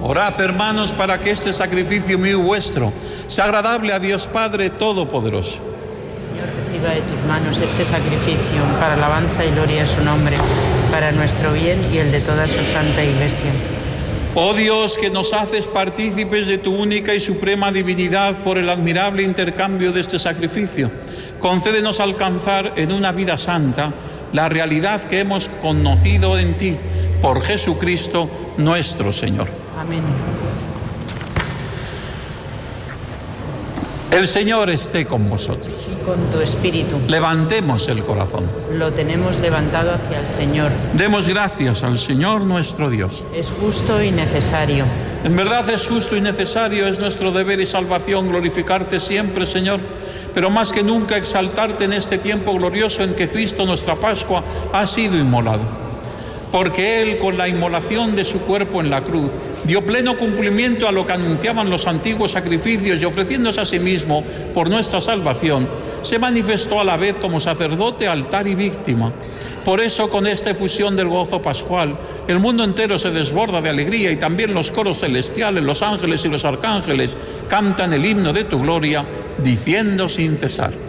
Orad, hermanos, para que este sacrificio mío y vuestro sea agradable a Dios Padre Todopoderoso. Señor, reciba de tus manos este sacrificio para alabanza y gloria de su nombre, para nuestro bien y el de toda su santa Iglesia. Oh Dios, que nos haces partícipes de tu única y suprema divinidad por el admirable intercambio de este sacrificio, concédenos alcanzar en una vida santa la realidad que hemos conocido en ti, por Jesucristo nuestro Señor. Amén. El Señor esté con vosotros. Y con tu espíritu. Levantemos el corazón. Lo tenemos levantado hacia el Señor. Demos gracias al Señor nuestro Dios. Es justo y necesario. En verdad es justo y necesario, es nuestro deber y salvación glorificarte siempre, Señor, pero más que nunca exaltarte en este tiempo glorioso en que Cristo, nuestra Pascua, ha sido inmolado. Porque Él, con la inmolación de su cuerpo en la cruz, dio pleno cumplimiento a lo que anunciaban los antiguos sacrificios y ofreciéndose a sí mismo por nuestra salvación, se manifestó a la vez como sacerdote, altar y víctima. Por eso, con esta efusión del gozo pascual, el mundo entero se desborda de alegría y también los coros celestiales, los ángeles y los arcángeles cantan el himno de tu gloria, diciendo sin cesar: